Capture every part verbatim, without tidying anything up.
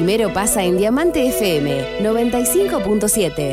primero pasa en Diamante F M noventa y cinco punto siete.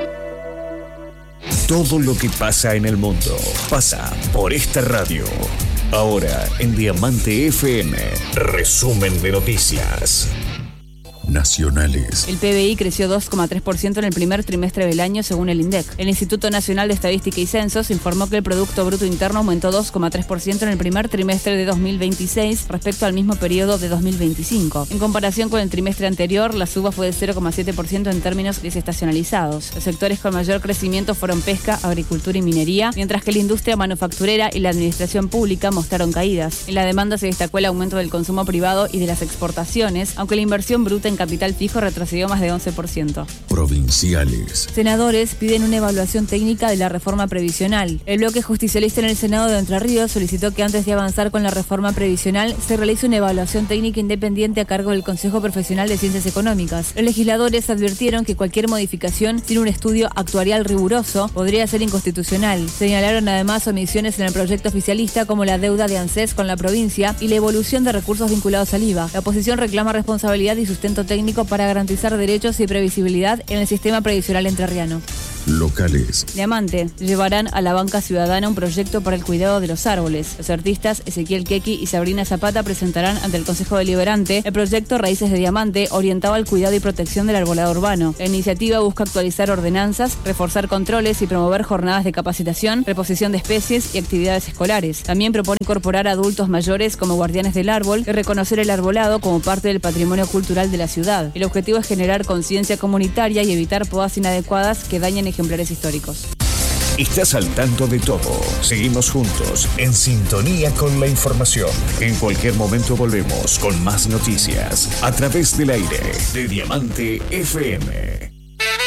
Todo lo que pasa en el mundo pasa por esta radio. Ahora en Diamante F M, resumen de noticias nacionales. El P B I creció dos coma tres por ciento en el primer trimestre del año según el INDEC. El Instituto Nacional de Estadística y Censos informó que el Producto Bruto Interno aumentó dos coma tres por ciento en el primer trimestre de dos mil veintiséis respecto al mismo periodo de dos mil veinticinco. En comparación con el trimestre anterior, la suba fue de cero coma siete por ciento en términos desestacionalizados. Los sectores con mayor crecimiento fueron pesca, agricultura y minería, mientras que la industria manufacturera y la administración pública mostraron caídas. En la demanda se destacó el aumento del consumo privado y de las exportaciones, aunque la inversión bruta en capital fijo retrocedió más de once por ciento. Provinciales. Senadores piden una evaluación técnica de la reforma previsional. El bloque justicialista en el Senado de Entre Ríos solicitó que antes de avanzar con la reforma previsional se realice una evaluación técnica independiente a cargo del Consejo Profesional de Ciencias Económicas. Los legisladores advirtieron que cualquier modificación sin un estudio actuarial riguroso podría ser inconstitucional. Señalaron además omisiones en el proyecto oficialista como la deuda de ANSES con la provincia y la evolución de recursos vinculados al I V A. La oposición reclama responsabilidad y sustento técnico para garantizar derechos y previsibilidad en el sistema previsional entrerriano. Locales. Diamante. Llevarán a la banca ciudadana un proyecto para el cuidado de los árboles. Los artistas Ezequiel Quequi y Sabrina Zapata presentarán ante el Consejo Deliberante el proyecto Raíces de Diamante, orientado al cuidado y protección del arbolado urbano. La iniciativa busca actualizar ordenanzas, reforzar controles y promover jornadas de capacitación, reposición de especies y actividades escolares. También propone incorporar adultos mayores como guardianes del árbol y reconocer el arbolado como parte del patrimonio cultural de la ciudad. El objetivo es generar conciencia comunitaria y evitar podas inadecuadas que dañen ejemplares históricos. Estás al tanto de todo. Seguimos juntos, en sintonía con la información. En cualquier momento volvemos con más noticias a través del aire de Diamante F M.